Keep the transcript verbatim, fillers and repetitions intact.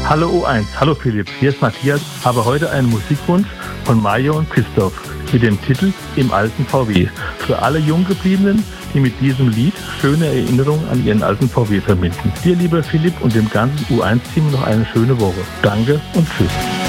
Hallo U eins, hallo Philipp, hier ist Matthias, habe heute einen Musikwunsch von Mario und Christoph mit dem Titel Im alten V W. Für alle Junggebliebenen, die mit diesem Lied schöne Erinnerungen an ihren alten V W verbinden. Dir, lieber Philipp, und dem ganzen U eins Team noch eine schöne Woche. Danke und tschüss.